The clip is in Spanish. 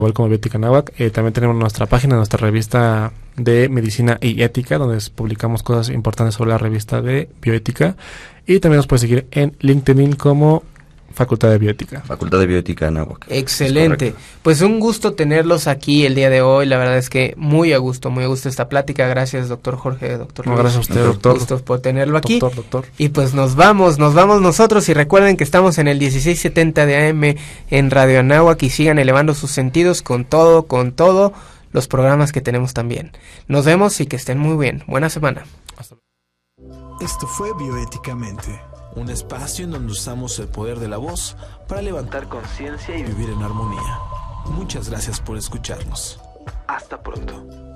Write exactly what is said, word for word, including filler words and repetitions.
igual como Bioética Anáhuac. Eh, también tenemos nuestra página, nuestra revista de medicina y ética, donde publicamos cosas importantes sobre la revista de bioética. Y también nos puede seguir en LinkedIn como Facultad de Bioética. Facultad de Bioética Anáhuac. Excelente. Pues un gusto tenerlos aquí el día de hoy. La verdad es que muy a gusto, muy a gusto esta plática. Gracias, doctor Jorge, doctor No, Luis. gracias a usted, doctor. Gustos por tenerlo aquí. Doctor, doctor. Y pues nos vamos, nos vamos nosotros. Y recuerden que estamos en el dieciséis setenta de A M en Radio Anáhuac y sigan elevando sus sentidos con todo, con todo los programas que tenemos también. Nos vemos y que estén muy bien. Buena semana. Hasta luego. Esto fue Bioéticamente, un espacio en donde usamos el poder de la voz para levantar conciencia y vivir en armonía. Muchas gracias por escucharnos. Hasta pronto.